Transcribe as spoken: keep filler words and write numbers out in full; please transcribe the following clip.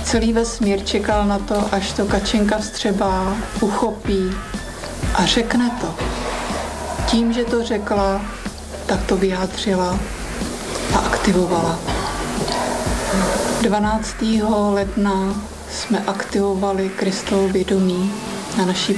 celý vesmír čekal na to, až to Kačenka vstřebá, uchopí a řekne to. Tím, že to řekla, tak to vyjádřila a aktivovala. dvanáctého ledna jsme aktivovali Kristovo vědomí na naší